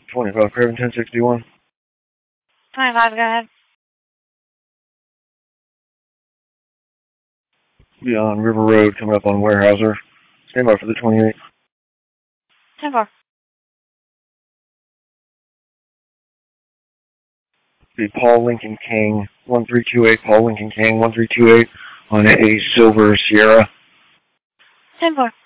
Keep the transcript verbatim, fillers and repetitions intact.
twenty-five, Craven ten sixty-one. twenty-five, go ahead. Be on River Road, coming up on Warehouser. Stand by for the twenty-eight. ten four. Be Paul Lincoln King, one three two eight, Paul Lincoln King, one three two eight, on a Silver Sierra. ten four.